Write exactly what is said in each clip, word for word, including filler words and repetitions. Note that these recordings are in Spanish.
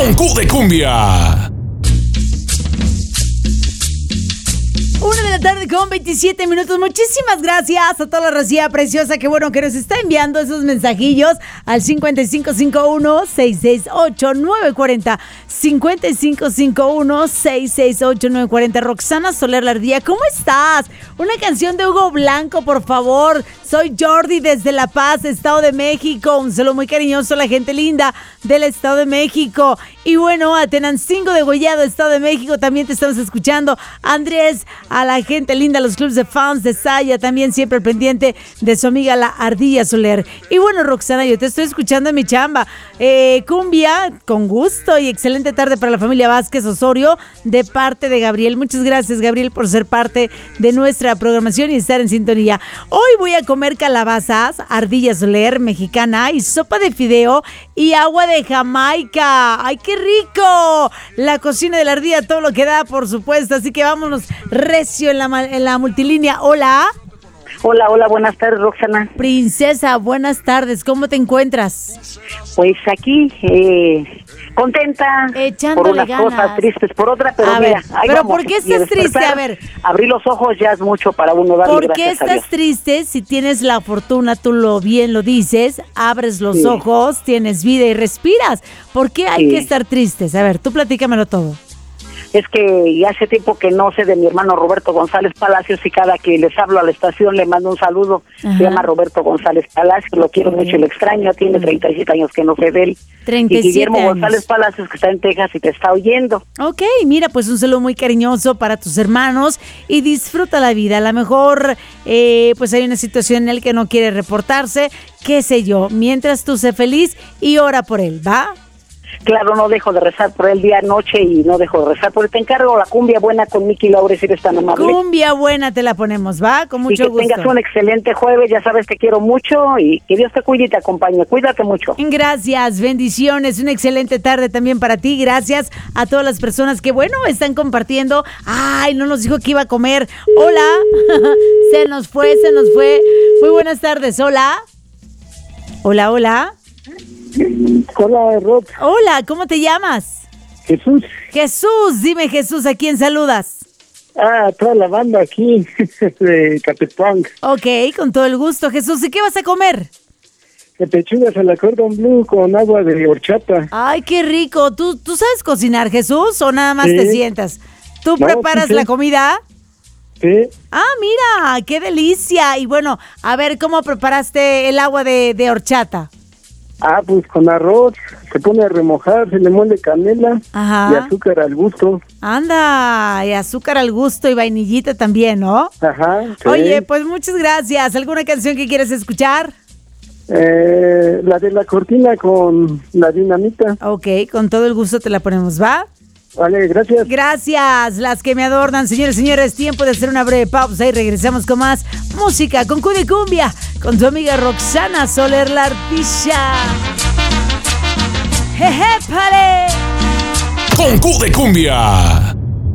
con Q de Cumbia. Una de la tarde con veintisiete minutos. Muchísimas gracias a toda la racía preciosa que bueno que nos está enviando esos mensajillos al cincuenta y cinco cincuenta y uno, seiscientos sesenta y ocho, novecientos cuarenta. cincuenta y cinco cincuenta y uno, seiscientos sesenta y ocho, novecientos cuarenta. Roxana Soler Lardilla, ¿cómo estás? Una canción de Hugo Blanco, por favor. Soy Jordi desde La Paz, Estado de México. Un saludo muy cariñoso a la gente linda del Estado de México. Y bueno, a Tenancingo de Gollado, Estado de México, también te estamos escuchando. Andrés, a la gente linda, a los clubs de fans de Saya, también siempre pendiente de su amiga la Ardilla Soler. Y bueno, Roxana, yo te estoy escuchando en mi chamba. Eh, cumbia, con gusto y excelente tarde para la familia Vázquez Osorio, de parte de Gabriel. Muchas gracias, Gabriel, por ser parte de nuestra programación y estar en sintonía. Hoy voy a comer calabazas, Ardilla Soler, mexicana, y sopa de fideo y agua de Jamaica. ¡Ay, qué rico! La cocina de la Ardilla, todo lo que da, por supuesto. Así que vámonos recio en la, en la multilínea. Hola. Hola, hola, buenas tardes, Roxana. Princesa, buenas tardes. ¿Cómo te encuentras? Pues aquí, eh, contenta. Echándole por unas ganas. Cosas tristes por otra, pero a mira, ver, ahí pero vamos. ¿por qué estás triste? A ver. Abrir los ojos ya es mucho para uno darle ¿Por gracias qué a estás Dios. triste? Si tienes la fortuna, tú lo bien lo dices, abres los Sí. ojos, tienes vida y respiras. ¿Por qué hay Sí. que estar tristes? A ver, tú platícamelo todo. Es que ya hace tiempo que no sé de mi hermano Roberto González Palacios y cada que les hablo a la estación le mando un saludo. Ajá. Se llama Roberto González Palacios, lo quiero mucho y lo extraño, tiene treinta y siete años que no sé de él. treinta y Y siete Guillermo años. González Palacios, que está en Texas y te está oyendo. Ok, mira, pues un saludo muy cariñoso para tus hermanos y disfruta la vida. A lo mejor, eh, pues hay una situación en el que no quiere reportarse, qué sé yo, mientras tú sé feliz y ora por él, ¿va? Claro, no dejo de rezar por él día, noche y no dejo de rezar por él. Te encargo la cumbia buena con Miki Laure, si eres tan amable. Cumbia buena te la ponemos, ¿va? Con mucho y que gusto. tengas un excelente jueves, ya sabes, te quiero mucho y que Dios te cuide y te acompañe. Cuídate mucho. Gracias, bendiciones, una excelente tarde también para ti. Gracias a todas las personas que, bueno, están compartiendo. Ay, no nos dijo que iba a comer. Hola, se nos fue, se nos fue. Muy buenas tardes, hola. Hola, hola. Hola, Rob. Hola, ¿cómo te llamas? Jesús. Jesús, dime Jesús, ¿a quién saludas? Ah, toda la banda aquí de Catepunk. Ok, con todo el gusto, Jesús. ¿Y qué vas a comer? De pechugas a la cordon bleu con agua de horchata. Ay, qué rico. ¿Tú, tú sabes cocinar, Jesús, o nada más Sí. te sientas? ¿Tú No, preparas sí, sí. la comida? Sí. Ah, mira, qué delicia. Y bueno, a ver, ¿cómo preparaste el agua de, de horchata? Ah, pues con arroz, se pone a remojar, se le muele canela Ajá. y azúcar al gusto. Anda, y azúcar al gusto y vainillita también, ¿no? Ajá. Sí. Oye, pues muchas gracias. ¿Alguna canción que quieres escuchar? Eh, la de la cortina con la dinamita. Ok, con todo el gusto te la ponemos, ¿va? Vale, gracias. Gracias, las que me adornan. Señores y señores, tiempo de hacer una breve pausa y regresamos con más música con Q de Cumbia, con tu amiga Roxana Soler Lardilla. Jeje, pare. Con Q de Cumbia.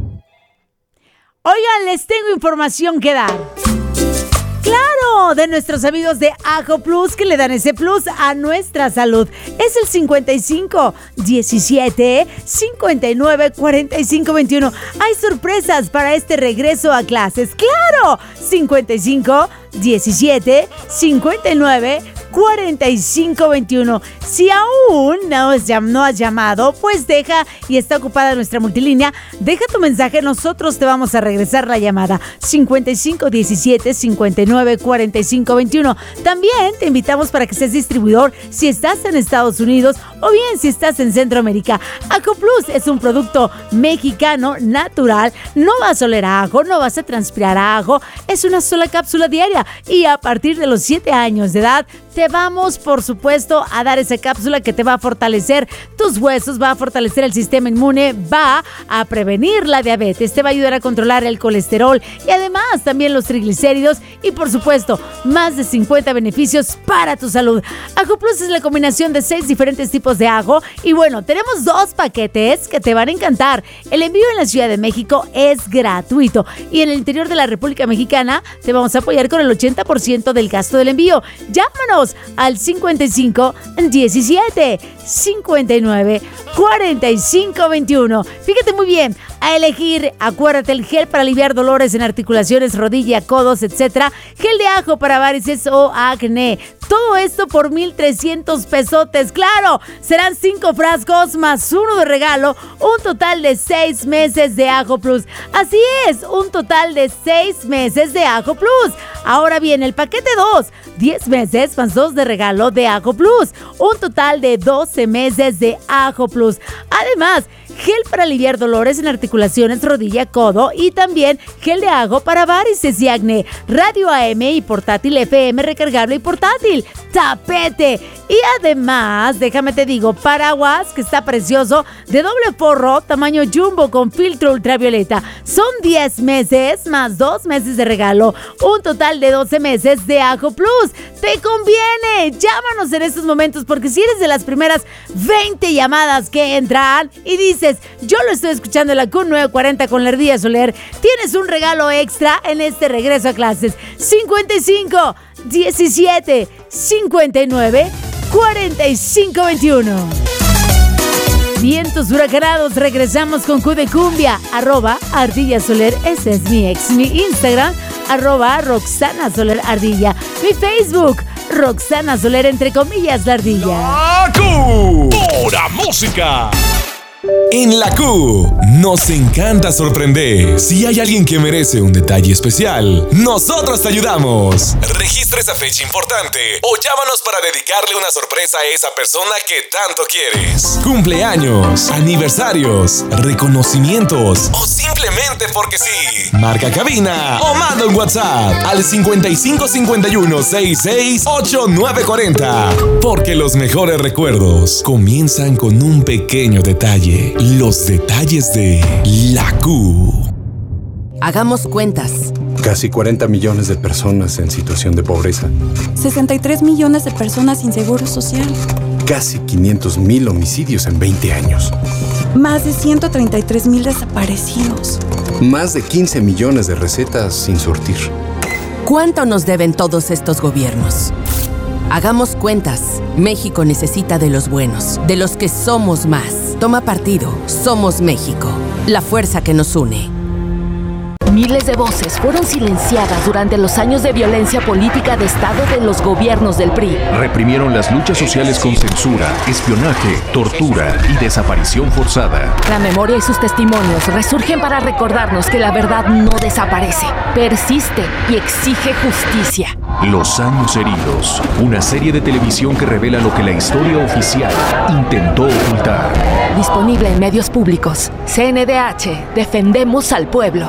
Oigan, les tengo información que dar. ¡Claro! De nuestros amigos de Ajo Plus, que le dan ese plus a nuestra salud. Es el cincuenta y cinco, diecisiete, cincuenta y nueve, cuarenta y cinco, veintiuno. Hay sorpresas para este regreso a clases. ¡Claro! cincuenta y cinco, diecisiete, cincuenta y nueve, cuarenta y cinco, veintiuno. Si aún no has, no has llamado, pues deja y está ocupada nuestra multilínea. Deja tu mensaje, nosotros te vamos a regresar la llamada. cincuenta y cinco, diecisiete, cincuenta y nueve, cuarenta y cinco, veintiuno. También te invitamos para que seas distribuidor si estás en Estados Unidos o bien si estás en Centroamérica. Ajo Plus es un producto mexicano natural. No vas a oler a ajo, no vas a transpirar a ajo. Es una sola cápsula diaria y a partir de los siete años de edad te vamos, por supuesto, a dar esa cápsula que te va a fortalecer tus huesos, va a fortalecer el sistema inmune, va a prevenir la diabetes, te va a ayudar a controlar el colesterol y además también los triglicéridos y, por supuesto, más de cincuenta beneficios para tu salud. Ajo Plus es la combinación de seis diferentes tipos de ajo y bueno, tenemos dos paquetes que te van a encantar. El envío en la Ciudad de México es gratuito y en el interior de la República Mexicana te vamos a apoyar con el ochenta por ciento del gasto del envío. Llámanos al cincuenta y cinco, diecisiete, cincuenta y nueve, cuarenta y cinco veintiuno. Fíjate muy bien, a elegir, acuérdate, el gel para aliviar dolores en articulaciones, rodilla, codos, etcétera. Gel de ajo para varices o acné. Todo esto por mil trescientos pesotes. ¡Claro! Serán cinco frascos más uno de regalo. Un total de seis meses de Ajo Plus. Así es, un total de seis meses de Ajo Plus. Ahora bien, el paquete dos. diez meses más dos de regalo de Ajo Plus. Un total de doce meses de Ajo Plus. Además, gel para aliviar dolores en articulaciones, rodilla, codo y también gel de ajo para varices y acné, radio A M y portátil F M recargable y portátil, tapete y además, déjame te digo, paraguas que está precioso de doble forro, tamaño jumbo con filtro ultravioleta. Son diez meses más dos meses de regalo, un total de doce meses de Ajo Plus. ¡Te conviene! Llámanos en estos momentos porque si eres de las primeras veinte llamadas que entran y dices, yo lo estoy escuchando en la Q nueve cuarenta con la Ardilla Soler, tienes un regalo extra en este regreso a clases. cincuenta y cinco, diecisiete, cincuenta y nueve, cuarenta y cinco veintiuno. Vientos huracanados, regresamos con Q de Cumbia, arroba Ardilla Soler, ese es mi ex, mi Instagram, arroba Roxana Soler Ardilla, mi Facebook, Roxana Soler, entre comillas, la Ardilla. La Q, pura música. En la Q, nos encanta sorprender. Si hay alguien que merece un detalle especial, nosotros te ayudamos. Registra esa fecha importante o llámanos para dedicarle una sorpresa a esa persona que tanto quieres. Cumpleaños, aniversarios, reconocimientos o simplemente porque sí. Marca cabina o manda un WhatsApp al cincuenta y cinco cincuenta y uno sesenta y seis ochenta y nueve cuarenta. Porque los mejores recuerdos comienzan con un pequeño detalle. Los detalles de la Q. Hagamos cuentas. Casi cuarenta millones de personas en situación de pobreza. sesenta y tres millones de personas sin seguro social. Casi quinientos mil homicidios en veinte años. Más de ciento treinta y tres mil desaparecidos. Más de quince millones de recetas sin surtir. ¿Cuánto nos deben todos estos gobiernos? Hagamos cuentas. México necesita de los buenos, de los que somos más. Toma partido. Somos México. La fuerza que nos une. Miles de voces fueron silenciadas durante los años de violencia política de Estado de los gobiernos del P R I. Reprimieron las luchas sociales con censura, espionaje, tortura y desaparición forzada. La memoria y sus testimonios resurgen para recordarnos que la verdad no desaparece, persiste y exige justicia. Los años heridos, una serie de televisión que revela lo que la historia oficial intentó ocultar. Disponible en medios públicos. C N D H, defendemos al pueblo.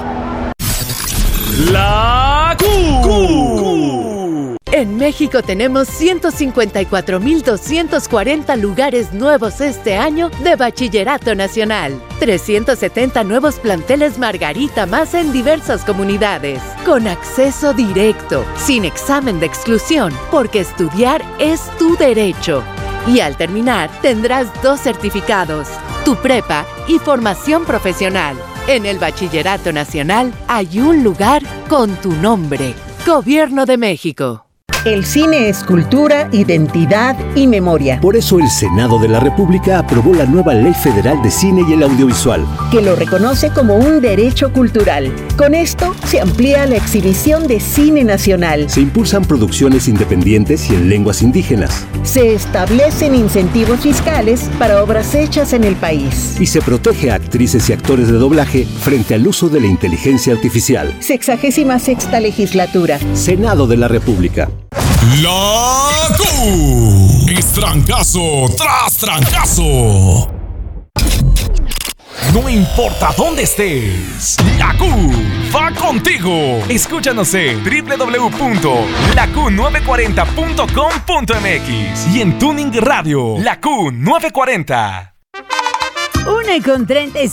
La Q. Q. En México tenemos ciento cincuenta y cuatro mil doscientos cuarenta lugares nuevos este año de Bachillerato Nacional. trescientos setenta nuevos planteles Margarita más en diversas comunidades. Con acceso directo, sin examen de exclusión, porque estudiar es tu derecho. Y al terminar tendrás dos certificados, tu prepa y formación profesional. En el Bachillerato Nacional hay un lugar con tu nombre. Gobierno de México. El cine es cultura, identidad y memoria. Por eso el Senado de la República aprobó la nueva Ley Federal de Cine y el Audiovisual, que lo reconoce como un derecho cultural. Con esto se amplía la exhibición de cine nacional. Se impulsan producciones independientes y en lenguas indígenas. Se establecen incentivos fiscales para obras hechas en el país. Y se protege a actrices y actores de doblaje frente al uso de la inteligencia artificial. Sexagésima sexta legislatura. Senado de la República. La Q es trancazo tras trancazo. No importa dónde estés, la Q va contigo. Escúchanos en doble u doble u doble u punto la q nueve cuarenta punto com punto m x y en Tuning Radio, la Q nueve cuarenta. Una con treinta y